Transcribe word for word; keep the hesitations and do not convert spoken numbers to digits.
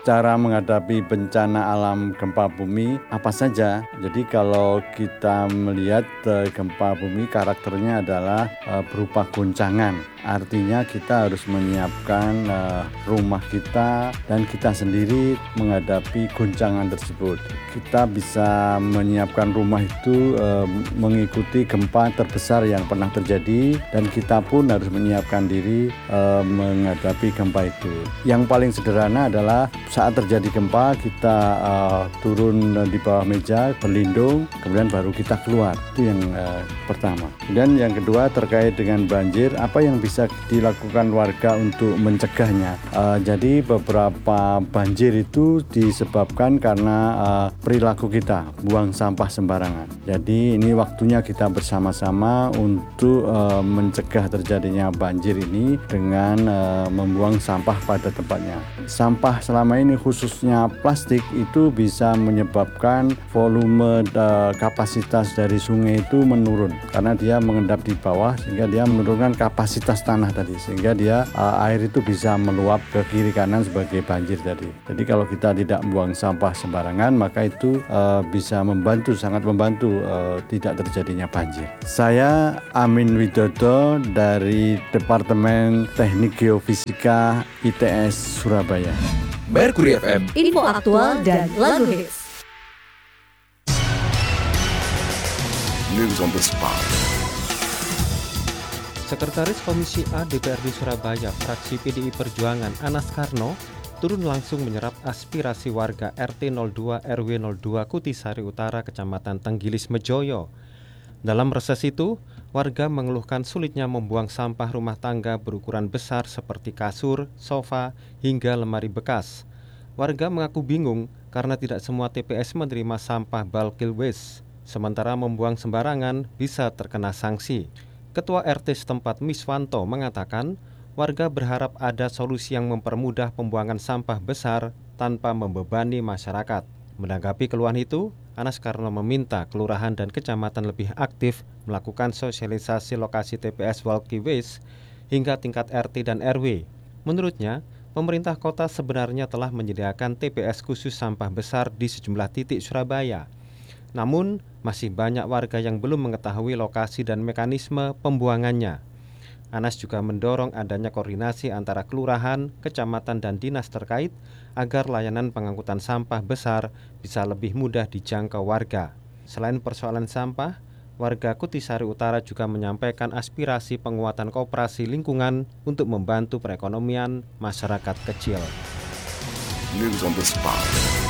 cara menghadapi bencana alam gempa bumi apa saja. Jadi kalau kita melihat uh, gempa bumi karakternya adalah uh, berupa goncangan. Artinya kita harus menyiapkan uh, rumah kita dan kita sendiri menghadapi goncangan tersebut. Kita bisa menyiapkan rumah itu uh, mengikuti gempa terbesar yang pernah terjadi, dan kita pun harus menyiapkan diri uh, menghadapi gempa itu. Yang paling sederhana adalah saat terjadi gempa kita uh, turun di bawah meja, berlindung, kemudian baru kita keluar. Itu yang uh, pertama. Dan yang kedua terkait dengan banjir, apa yang bisa dilakukan warga untuk mencegahnya? Uh, jadi beberapa banjir itu disebabkan karena uh, perilaku kita, buang sampah sembarangan. Jadi ini waktunya kita bersama-sama untuk uh, mencegah terjadinya banjir ini dengan uh, membuang sampah pada tempatnya. Sampah selama ini khususnya plastik itu bisa menyebabkan volume uh, kapasitas dari sungai itu menurun karena dia mengendap di bawah, sehingga dia menurunkan kapasitas tanah tadi, sehingga dia uh, air itu bisa meluap ke kiri kanan sebagai banjir tadi. Jadi kalau kita tidak membuang sampah sembarangan, maka itu uh, bisa membantu, sangat membantu uh, tidak terjadinya banjir. Saya Amin Widodo dari Departemen Teknik Geofisika I T S Surabaya. Mercury F M, info aktual dan lagu hits. News on the spot. Sekretaris Komisi A D P R D Surabaya, fraksi P D I Perjuangan, Anas Karno, turun langsung menyerap aspirasi warga R T nol dua R W nol dua Kutisari Utara, Kecamatan Tenggilis Mejoyo. Dalam reses itu, warga mengeluhkan sulitnya membuang sampah rumah tangga berukuran besar seperti kasur, sofa, hingga lemari bekas. Warga mengaku bingung karena tidak semua T P S menerima sampah bulk waste, sementara membuang sembarangan bisa terkena sanksi. Ketua R T setempat Miswanto mengatakan, warga berharap ada solusi yang mempermudah pembuangan sampah besar tanpa membebani masyarakat. Menanggapi keluhan itu, Anas Karno meminta kelurahan dan kecamatan lebih aktif melakukan sosialisasi lokasi T P S bulk waste hingga tingkat R T dan R W. Menurutnya, pemerintah kota sebenarnya telah menyediakan T P S khusus sampah besar di sejumlah titik Surabaya. Namun, masih banyak warga yang belum mengetahui lokasi dan mekanisme pembuangannya. Anas juga mendorong adanya koordinasi antara kelurahan, kecamatan, dan dinas terkait agar layanan pengangkutan sampah besar bisa lebih mudah dijangkau warga. Selain persoalan sampah, warga Kutisari Utara juga menyampaikan aspirasi penguatan koperasi lingkungan untuk membantu perekonomian masyarakat kecil. News on the spot.